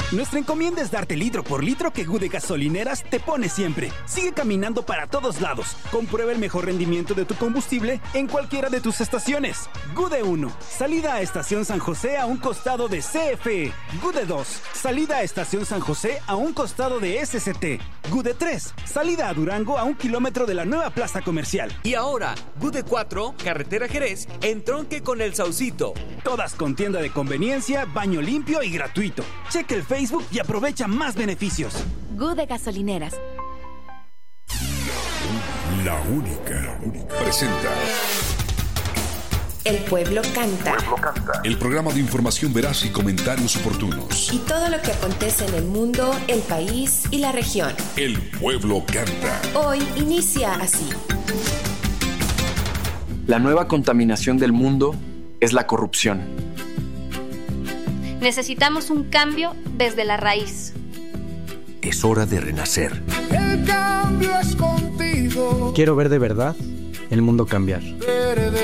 Nuestra encomienda es darte litro por litro que GUDE Gasolineras te pone siempre. Sigue caminando para todos lados. Comprueba el mejor rendimiento de tu combustible en cualquiera de tus estaciones. GUDE 1, salida a Estación San José a un costado de CFE. GUDE 2, salida a Estación San José a un costado de SCT. GUDE 3, salida a Durango a 1 kilómetro de la nueva plaza comercial. Y ahora, GUDE 4, carretera Jerez, entronque con El Saucito. Todas con tienda de conveniencia, baño limpio y gratuito. Cheque el Facebook y aprovecha más beneficios. GUDE Gasolineras. La única presenta El pueblo canta. el programa de información veraz y comentarios oportunos. Y todo lo que acontece en el mundo, el país y la región. El pueblo canta. Hoy inicia así. La nueva contaminación del mundo es la corrupción. Necesitamos un cambio desde la raíz. Es hora de renacer. El cambio es contigo. Quiero ver de verdad el mundo cambiar.